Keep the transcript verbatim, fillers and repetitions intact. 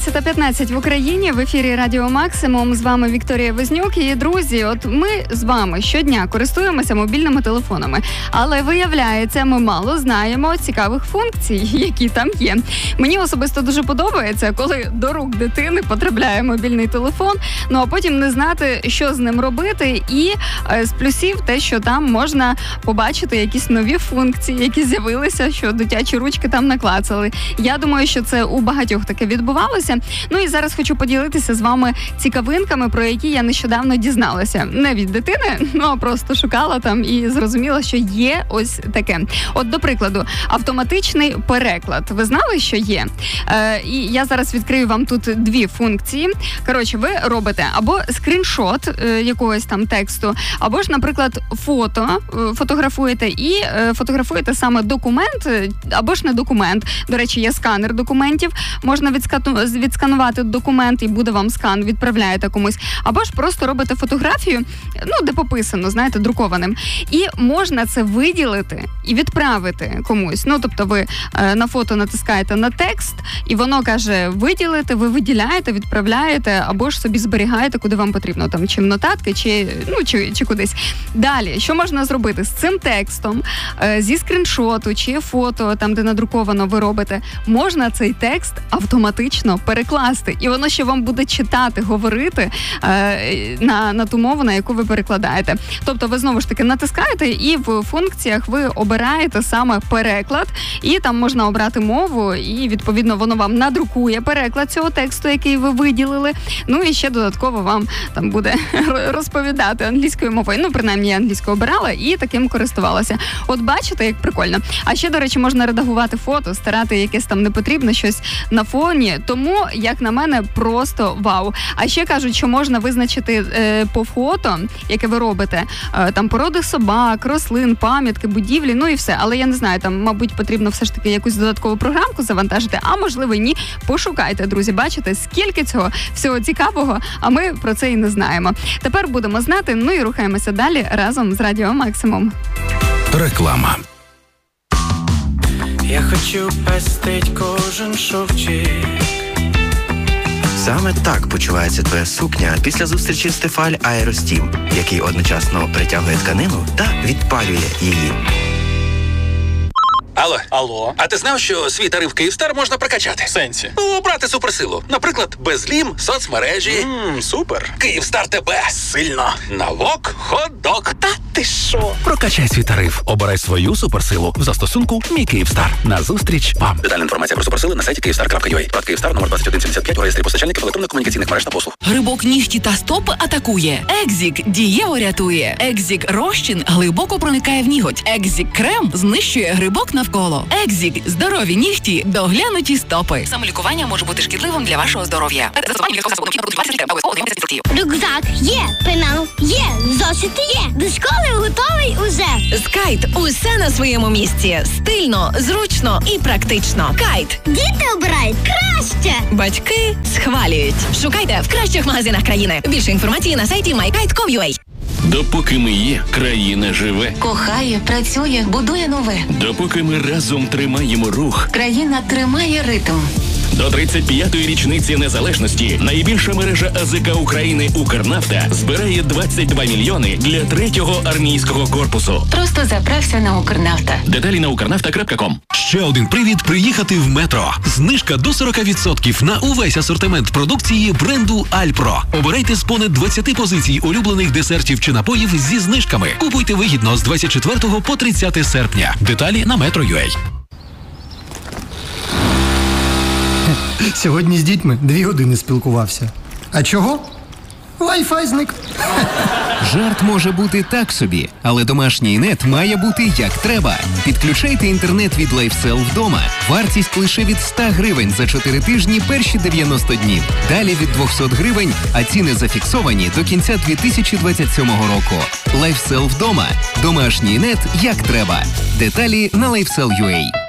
дванадцята п'ятнадцять в Україні, в ефірі Радіо Максимум. З вами Вікторія Вознюк. І, друзі, от ми з вами щодня користуємося мобільними телефонами. Але, виявляється, ми мало знаємо цікавих функцій, які там є. Мені особисто дуже подобається, коли до рук дитини потрапляє мобільний телефон, ну а потім не знати, що з ним робити. І е, з плюсів те, що там можна побачити якісь нові функції, які з'явилися, що дитячі ручки там наклацали. Я думаю, що це у багатьох таке відбувалося. Ну і зараз хочу поділитися з вами цікавинками, про які я нещодавно дізналася. Не від дитини, ну а просто шукала там і зрозуміла, що є ось таке. От, до прикладу, автоматичний переклад. Ви знали, що є? Е, і я зараз відкрию вам тут дві функції. Коротше, ви робите або скріншот е, якогось там тексту, або ж, наприклад, фото, е, фотографуєте і е, фотографуєте саме документ, або ж не документ. До речі, є сканер документів. Можна відскану, відсканувати документ і буде вам скан, відправляєте комусь. Або ж просто робите фотографію, ну, де пописано, знаєте, друкованим. І можна це виділити і відправити комусь. Ну, тобто ви е, на фото натискаєте на текст, і воно каже виділити, ви виділяєте, відправляєте, або ж собі зберігаєте, куди вам потрібно, там, чи в нотатки, чи, ну, чи, чи кудись. Далі, що можна зробити з цим текстом, е, зі скріншоту, чи фото, там, де надруковано ви робите, можна цей текст автоматично перекласти. І воно ще вам буде читати, говорити е, на, на ту мову, на яку ви перекладаєте. Тобто ви знову ж таки натискаєте, і в функціях ви обираєте саме переклад, і там можна обрати мову, і відповідно воно вам надрукує переклад цього тексту, який ви виділили. Ну і ще додатково вам там буде розповідати англійською мовою. Ну, принаймні, я англійську обирала і таким користувалася. От бачите, як прикольно. А ще, до речі, можна редагувати фото, старати якесь там непотрібне щось на фоні. Тому, як на мене, просто вау. А ще кажуть, що можна визначити е, по фото, яке ви робите, е, там породи собак, рослин, пам'ятки, будівлі, ну і все. Але я не знаю, там, мабуть, потрібно все ж таки якусь додаткову програмку завантажити, а можливо ні. Пошукайте, друзі, бачите, скільки цього всього цікавого, а ми про це і не знаємо. Тепер будемо знати, ну і рухаємося далі разом з Радіо Максимум. Реклама. Я хочу пестить кожен шовчик. Саме так почувається твоя сукня після зустрічі з Тефаль Аеростім, який одночасно притягує тканину та відпалює її. Алло. Алло. А ти знав, що свій тариф Київстар можна прокачати? В сенсі? Ну, обрати суперсилу. Наприклад, безлім, соцмережі. Ммм, супер. Київстар тебе. Сильно. Навок, хот-дог. Та ти що? Прокачай свій тариф. Обирай свою суперсилу в застосунку «Мій Київстар». Назустріч вам. Детальна інформація про суперсили на сайті київстар крапка ю а. Прат Київстар, номер двадцять один сімдесят п'ять у реєстрі постачальників електронно-комунікаційних мереж та послуг. Грибок нігті та стопи атакує. Екзік дієво рятує. Екзік розчин глибоко проникає в ніготь. Екзік крем знищує грибок навколо. Екзік здорові нігті, доглянуті стопи. Самолікування може бути шкідливим для вашого здоров'я. Рюкзак є, пенал є, зошити є. До школи готовий уже. З Кайт усе на своєму місці. Стильно, зручно і практично. Кайт. Діти обирають краще. Батьки схвалюють. Шукайте в кращих магазинах країни. Більше інформації на сайті май кайт крапка ком крапка ю а. Допоки ми є, країна живе. Кохає, працює, будує нове. Допоки ми разом тримаємо рух, країна тримає ритм. До тридцять п'ятої річниці незалежності найбільша мережа АЗК України «Укрнафта» збирає двадцять два мільйони для третього армійського корпусу. Просто заправся на «Укрнафта». Деталі на укрнафта крапка ком. Ще один привід приїхати в метро. Знижка до сорок відсотків на увесь асортимент продукції бренду Альпро. Обирайте з понад двадцяти позицій улюблених десертів чи напоїв зі знижками. Купуйте вигідно з двадцять четвертого по тридцяте серпня. Деталі на метро крапка ю а. Сьогодні з дітьми дві години спілкувався. А чого? Wi-Fi зник. Жарт може бути так собі, але домашній нет має бути як треба. Підключайте інтернет від LifeSell вдома. Вартість лише від сто гривень за чотири тижні перші дев'яносто днів. Далі від двісті гривень, а ціни зафіксовані до кінця дві тисячі двадцять сьомого року. LifeSell вдома. Домашній нет як треба. Деталі на LifeSell крапка ю а.